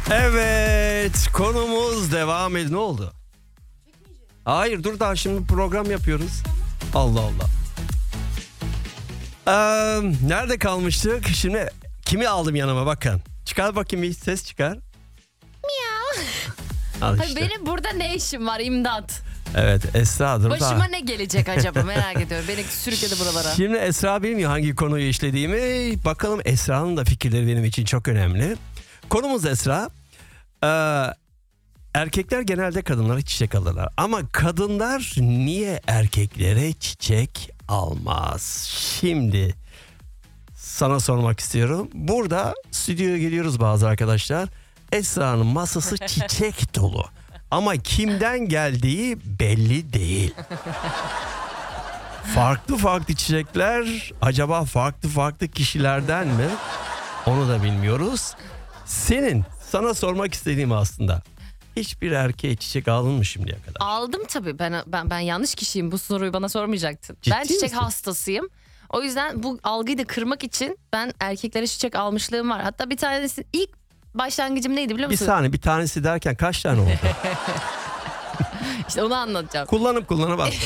Evet, konumuz devam ediyor. Ne oldu? Hayır, dur daha şimdi program yapıyoruz. Allah Allah. Nerede kalmıştık? Şimdi kimi aldım yanıma bakın. Çıkar bakayım, bir ses çıkar. Miau. Al Ay, işte. benim burada ne işim var, imdat. Evet, Esra dur Başıma da. ne gelecek acaba, merak ediyorum. Beni sürükledi buralara. Şimdi Esra bilmiyor hangi konuyu işlediğimi. Bakalım, Esra'nın da fikirleri benim için çok önemli. Konumuz Esra. Erkekler genelde kadınlara çiçek alırlar. Ama kadınlar niye erkeklere çiçek almaz? Şimdi sana sormak istiyorum. Burada stüdyoya geliyoruz bazı arkadaşlar. Esra'nın masası çiçek dolu. Ama kimden geldiği belli değil. Farklı farklı çiçekler acaba farklı farklı kişilerden mi? Onu da bilmiyoruz. Sana sormak istediğim aslında. Hiçbir erkeğe çiçek aldın mı şimdiye kadar? Aldım tabii. Ben yanlış kişiyim. Bu soruyu bana sormayacaktın. Ciddi ben çiçek misin? hastasıyım. O yüzden bu algıyı da kırmak için ben erkeklere çiçek almışlığım var. Hatta bir tanesi ilk başlangıcım neydi biliyor Bir musun? saniye, bir tanesi derken kaç tane oldu? İşte onu anlatacağım. kullanıp bak.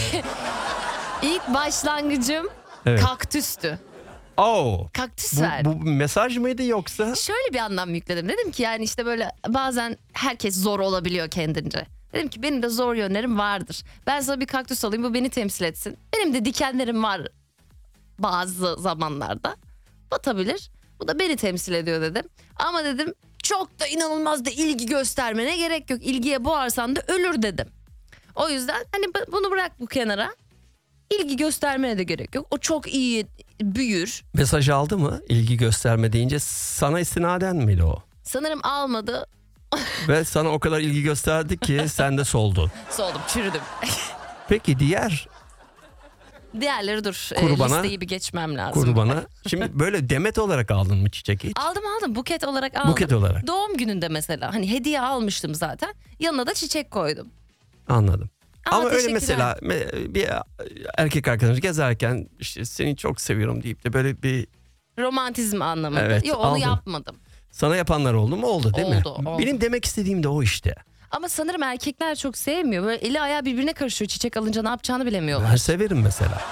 İlk başlangıcım Evet. kaktüstü. Oo. Kaktüs ver. Bu mesaj mıydı yoksa? Şöyle bir anlam yükledim. Dedim ki yani işte böyle bazen herkes zor olabiliyor kendince. Dedim ki benim de zor yönlerim vardır. Ben sana bir kaktüs alayım, bu beni temsil etsin. Benim de dikenlerim var bazı zamanlarda. Batabilir. Bu da beni temsil ediyor dedim. Ama dedim çok da inanılmaz da ilgi göstermene gerek yok. İlgiye boğarsan da ölür dedim. O yüzden hani bunu bırak bu kenara. İlgi göstermene de gerek yok. O çok iyi büyür. Mesaj aldı mı? İlgi gösterme deyince sana istinaden miydi o? Sanırım almadı. Ve sana o kadar ilgi gösterdi ki sen de soldun. Soldum, çürüdüm. Peki diğer Diğerleri dur. Kurbana- Listeyi bir geçmem lazım. kurbana. Şimdi böyle demet olarak aldın mı çiçek hiç? Aldım. Buket olarak aldım. Buket olarak. Doğum gününde mesela. Hani hediye almıştım zaten. Yanına da çiçek koydum. Anladım. Ama öyle teşekkürler. mesela bir erkek arkadaş gezerken işte seni çok seviyorum deyip de böyle bir Romantizm anlamında. Evet, Yok, onu aldım. yapmadım. sana yapanlar oldu mu? Oldu değil mi? Oldu. Benim demek istediğim de o işte. Ama sanırım erkekler çok sevmiyor. Böyle eli ayağı birbirine karışıyor. Çiçek alınca ne yapacağını bilemiyorlar. Ben severim mesela.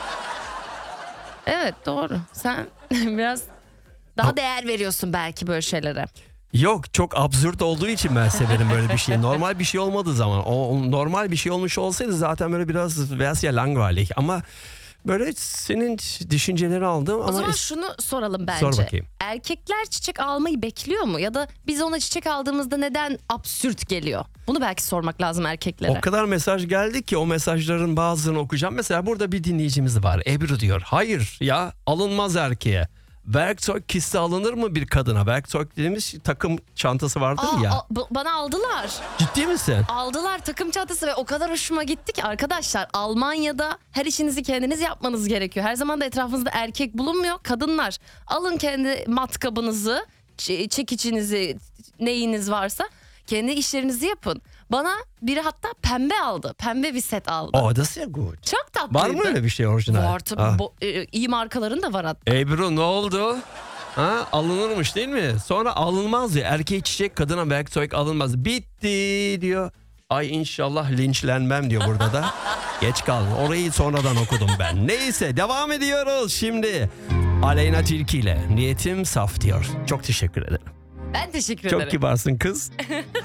Evet, doğru. Sen biraz daha değer veriyorsun belki böyle şeylere. Yok, çok absürt olduğu için ben severim böyle bir şey. Normal bir şey olmadığı zaman. O normal bir şey olmuş olsaydı zaten böyle biraz wär's ja langweilig. Ama böyle senin düşünceleri aldım. O ama zaman şunu soralım bence. Sor bakayım. Erkekler çiçek almayı bekliyor mu? Ya da biz ona çiçek aldığımızda neden absürt geliyor? Bunu belki sormak lazım erkeklere. O kadar mesaj geldi ki o mesajların bazılarını okuyacağım. Mesela burada bir dinleyicimiz var. Ebru diyor. Hayır ya, alınmaz erkeğe. Werkzeug kiste alınır mı bir kadına? Werkzeug dediğimiz takım çantası vardır ya. Bana aldılar. Ciddi misin? Aldılar takım çantası ve o kadar hoşuma gitti ki arkadaşlar, Almanya'da her işinizi kendiniz yapmanız gerekiyor. Her zaman da etrafınızda erkek bulunmuyor. Kadınlar, alın kendi matkabınızı, çekicinizi, neyiniz varsa kendi işlerinizi yapın. Bana biri hatta pembe aldı. Pembe bir set aldı. Oh, das ist ja gut. Çok tatlıydı. Var mı öyle bir şey orijinal? Var tabii. Ah. İyi markaların da var hatta. Ebru ne oldu? Ha, alınırmış değil mi? Sonra alınmaz ya. Erkeğe çiçek, kadına werkzeug alınmaz. Bitti diyor. Ay inşallah linçlenmem diyor burada da. Geç kaldım. Orayı sonradan okudum ben. Neyse, devam ediyoruz şimdi. Aleyna Tilki ile Niyetim Saf diyor. Çok teşekkür ederim. Ben teşekkür ederim. Çok kibarsın kız.